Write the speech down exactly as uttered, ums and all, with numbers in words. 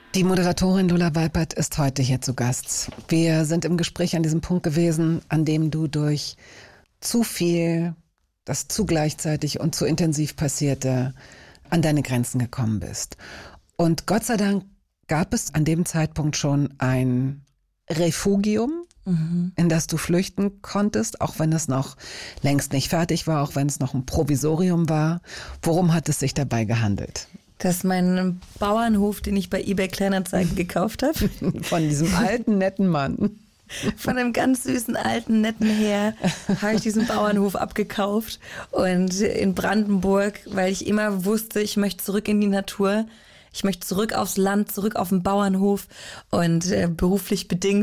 Die Moderatorin Lola Weipert ist heute hier zu Gast. Wir sind im Gespräch an diesem Punkt gewesen, an dem du durch zu viel, das zu gleichzeitig und zu intensiv passierte, an deine Grenzen gekommen bist. Und Gott sei Dank gab es an dem Zeitpunkt schon ein Refugium, mhm. in das du flüchten konntest, auch wenn es noch längst nicht fertig war, auch wenn es noch ein Provisorium war. Worum hat es sich dabei gehandelt? Das ist mein Bauernhof, den ich bei eBay Kleinanzeigen gekauft habe. Von diesem alten, netten Mann. Von einem ganz süßen, alten, netten Herr habe ich diesen Bauernhof abgekauft. Und in Brandenburg, weil ich immer wusste, ich möchte zurück in die Natur. Ich möchte zurück aufs Land, zurück auf den Bauernhof. Und äh, beruflich bedingt